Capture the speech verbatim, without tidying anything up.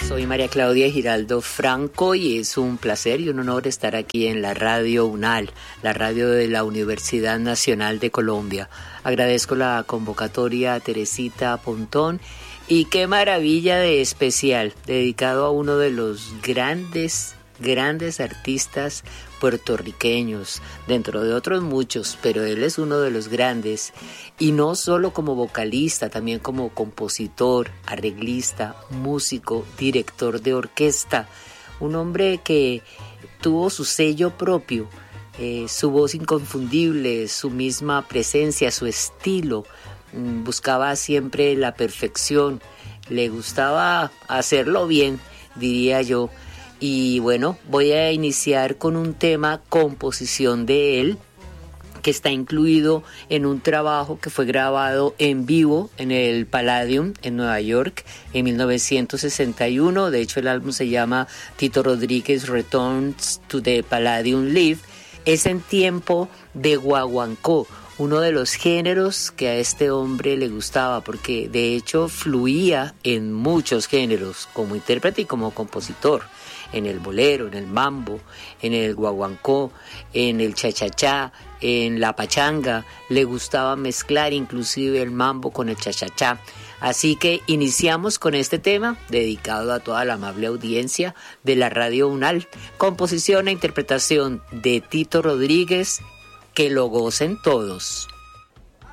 Soy María Claudia Giraldo Franco y es un placer y un honor estar aquí en la Radio UNAL, la radio de la Universidad Nacional de Colombia. Agradezco la convocatoria a Teresita Pontón y qué maravilla de especial, dedicado a uno de los grandes, grandes artistas puertorriqueños, dentro de otros muchos, pero él es uno de los grandes, y no solo como vocalista, también como compositor, arreglista, músico, director de orquesta, un hombre que tuvo su sello propio, eh, su voz inconfundible, su misma presencia, su estilo, mm, buscaba siempre la perfección, le gustaba hacerlo bien, diría yo. Y bueno, voy a iniciar con un tema, composición de él, que está incluido en un trabajo que fue grabado en vivo en el Palladium en Nueva York en mil novecientos sesenta y uno. De hecho, el álbum se llama Tito Rodríguez Returns to the Palladium Live. Es en tiempo de guaguancó, uno de los géneros que a este hombre le gustaba, porque de hecho fluía en muchos géneros, como intérprete y como compositor. En el bolero, en el mambo, en el guaguancó, en el cha-cha-cha, en la pachanga. Le gustaba mezclar inclusive el mambo con el cha-cha-cha. Así que iniciamos con este tema dedicado a toda la amable audiencia de la Radio UNAL. Composición e interpretación de Tito Rodríguez. Que lo gocen todos.